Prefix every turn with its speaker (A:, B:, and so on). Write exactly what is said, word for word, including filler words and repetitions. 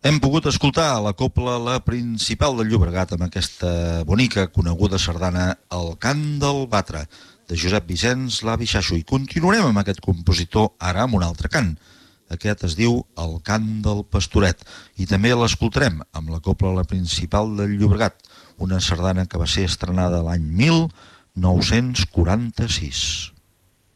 A: Hem pogut escoltar la cobla La Principal del Llobregat amb aquesta bonica coneguda sardana El cant del batre, de Josep Vicenç L'avi Xaixo. I continuarem amb aquest compositor ara amb un altre cant. Aquest es diu El cant del pastoret i també l'escoltarem amb la cobla La Principal del Llobregat, una sardana que va ser estrenada l'any mil nou-cents quaranta-sis.